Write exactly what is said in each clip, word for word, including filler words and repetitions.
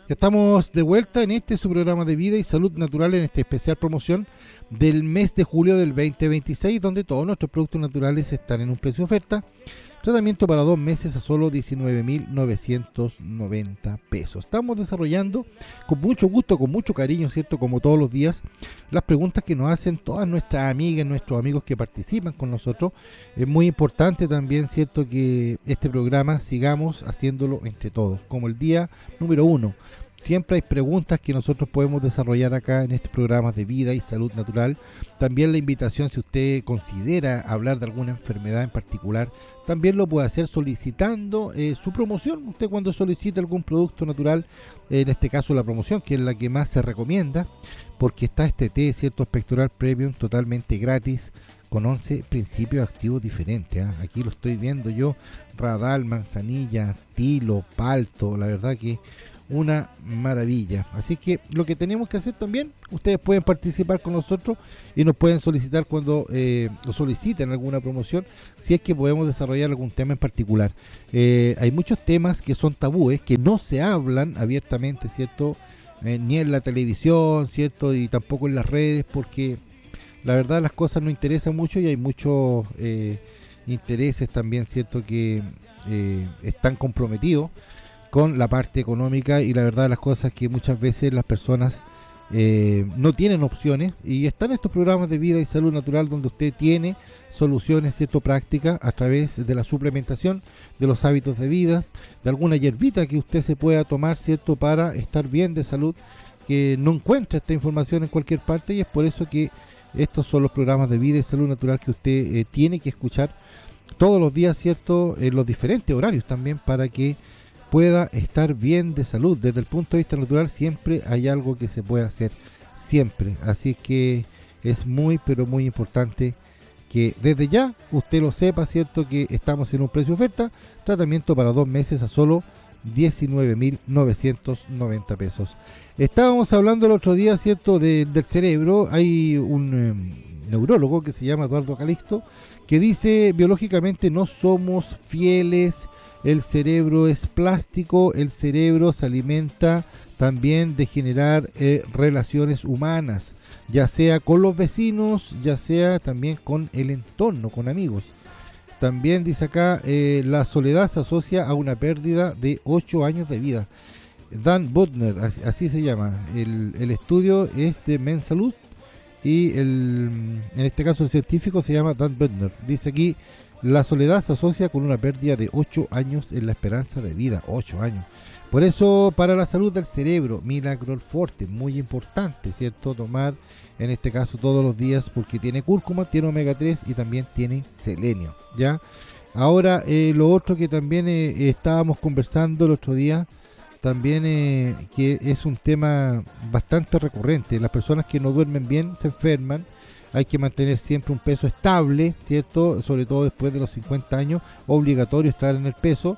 Ya estamos de vuelta en este su programa de vida y salud natural, en esta especial promoción del mes de julio del veinte veintiséis, donde todos nuestros productos naturales están en un precio de oferta. Tratamiento para dos meses a solo diecinueve mil novecientos noventa pesos. Estamos desarrollando con mucho gusto, con mucho cariño, ¿cierto? Como todos los días, las preguntas que nos hacen todas nuestras amigas, nuestros amigos que participan con nosotros. Es muy importante también, ¿cierto?, que este programa sigamos haciéndolo entre todos, como el día número uno. Siempre hay preguntas que nosotros podemos desarrollar acá en estos programas de vida y salud natural. También la invitación, si usted considera hablar de alguna enfermedad en particular, también lo puede hacer solicitando eh, su promoción. Usted cuando solicita algún producto natural, eh, en este caso la promoción, que es la que más se recomienda, porque está este té, ¿cierto?, Pectoral Premium, totalmente gratis, con once principios activos diferentes. ¿eh? Aquí lo estoy viendo yo: radal, manzanilla, tilo, palto. La verdad que una maravilla. Así que lo que tenemos que hacer también, ustedes pueden participar con nosotros y nos pueden solicitar cuando eh, soliciten alguna promoción, si es que podemos desarrollar algún tema en particular. Eh, hay muchos temas que son tabúes, que no se hablan abiertamente, ¿cierto? Eh, ni en la televisión, ¿cierto? Y tampoco en las redes, porque la verdad las cosas no interesan mucho y hay muchos eh, intereses también, ¿cierto?, que eh, están comprometidos con la parte económica, y la verdad de las cosas que muchas veces las personas eh, no tienen opciones, y están estos programas de vida y salud natural donde usted tiene soluciones, cierto, prácticas a través de la suplementación, de los hábitos de vida, de alguna hierbita que usted se pueda tomar, cierto, para estar bien de salud, que no encuentra esta información en cualquier parte, y es por eso que estos son los programas de vida y salud natural que usted eh, tiene que escuchar todos los días, cierto, en los diferentes horarios también, para que pueda estar bien de salud. Desde el punto de vista natural siempre hay algo que se puede hacer, siempre. Así que es muy pero muy importante que desde ya usted lo sepa, ¿cierto?, que estamos en un precio de oferta, tratamiento para dos meses a solo diecinueve mil novecientos noventa pesos. Estábamos hablando el otro día, ¿cierto?, de, del cerebro. Hay un eh, neurólogo que se llama Eduardo Calixto, que dice: biológicamente no somos fieles, el cerebro es plástico, el cerebro se alimenta también de generar eh, relaciones humanas, ya sea con los vecinos, ya sea también con el entorno, con amigos. También dice acá, eh, la soledad se asocia a una pérdida de ocho años de vida. Dan Butner, así, así se llama, el, el estudio es de Mensalud, y el, en este caso el científico se llama Dan Butner. Dice aquí: la soledad se asocia con una pérdida de ocho años en la esperanza de vida. ocho años. Por eso, para la salud del cerebro, Miracle Forte, muy importante, ¿cierto?, tomar en este caso todos los días, porque tiene cúrcuma, tiene omega tres y también tiene selenio, ¿ya? Ahora, eh, lo otro que también eh, estábamos conversando el otro día, también eh, que es un tema bastante recurrente. Las personas que no duermen bien se enferman. Hay que mantener siempre un peso estable, ¿cierto? Sobre todo después de los cincuenta años, obligatorio estar en el peso.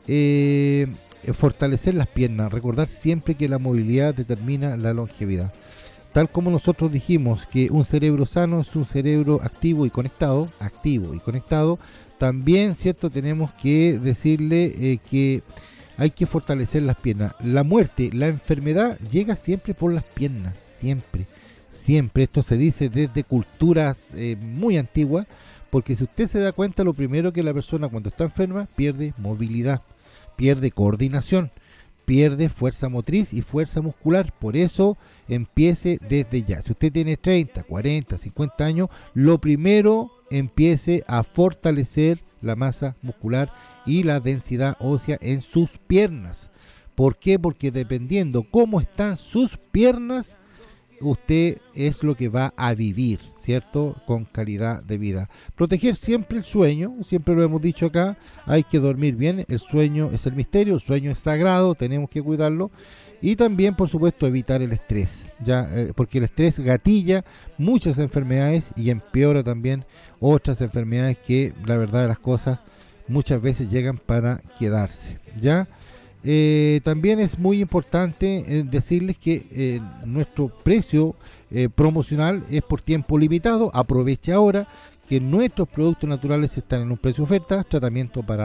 Eh, fortalecer las piernas, recordar siempre que la movilidad determina la longevidad. Tal como nosotros dijimos que un cerebro sano es un cerebro activo y conectado, activo y conectado, también, ¿cierto?, tenemos que decirle eh, que hay que fortalecer las piernas. La muerte, la enfermedad llega siempre por las piernas, siempre. Siempre, esto se dice desde culturas eh, muy antiguas, porque si usted se da cuenta, lo primero que la persona cuando está enferma pierde movilidad, pierde coordinación, pierde fuerza motriz y fuerza muscular. Por eso empiece desde ya. Si usted tiene treinta, cuarenta, cincuenta años, lo primero, empiece a fortalecer la masa muscular y la densidad ósea en sus piernas. ¿Por qué? Porque dependiendo cómo están sus piernas, usted es lo que va a vivir, ¿cierto?, con calidad de vida. Proteger siempre el sueño, siempre lo hemos dicho acá, hay que dormir bien, el sueño es el misterio, el sueño es sagrado, tenemos que cuidarlo. Y también, por supuesto, evitar el estrés, ya eh, porque el estrés gatilla muchas enfermedades y empeora también otras enfermedades que, la verdad de las cosas, muchas veces llegan para quedarse, ¿ya? Eh, también es muy importante eh, decirles que eh, nuestro precio eh, promocional es por tiempo limitado. Aproveche ahora que nuestros productos naturales están en un precio de oferta, tratamiento para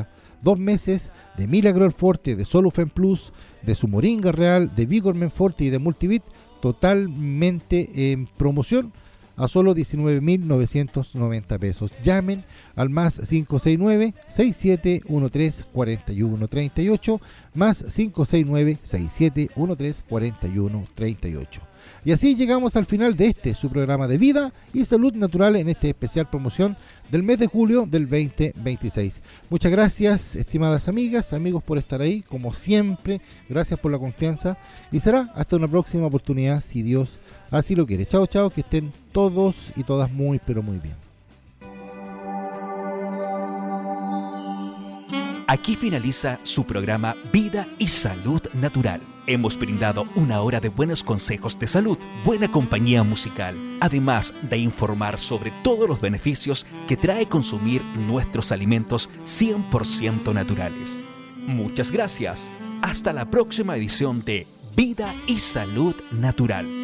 dos meses de Milagro Forte, de Solufen Plus, de su Moringa Real, de Vigormen Forte y de Multivit, totalmente en promoción a solo diecinueve mil novecientos noventa pesos. Llamen al más cinco seis nueve, seis siete uno tres, cuatro uno tres ocho, más cinco seis nueve, seis siete uno tres, cuatro uno tres ocho. Y así llegamos al final de este, su programa de vida y salud natural en esta especial promoción del mes de julio del veinte veintiséis. Muchas gracias, estimadas amigas, amigos, por estar ahí, como siempre. Gracias por la confianza y será hasta una próxima oportunidad, si Dios así lo quiere. Chao, chao, que estén todos y todas muy, pero muy bien. Aquí finaliza su programa Vida y Salud Natural. Hemos brindado una hora de buenos consejos de salud, buena compañía musical, además de informar sobre todos los beneficios que trae consumir nuestros alimentos cien por ciento naturales. Muchas gracias. Hasta la próxima edición de Vida y Salud Natural.